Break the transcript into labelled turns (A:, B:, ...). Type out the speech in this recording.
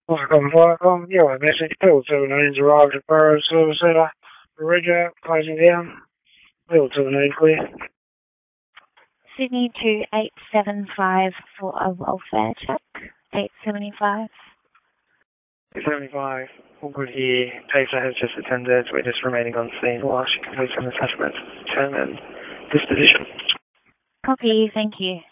A: Welcome, welcome. Your message built to an arrived at Borough Silver Riga, closing down. Built to an clear.
B: Sydney 2875 for a welfare check. 875.
A: 875. All good here. Taser has just attended. We're just remaining on scene while she completes an assessment, turn and disposition.
B: Copy, thank you.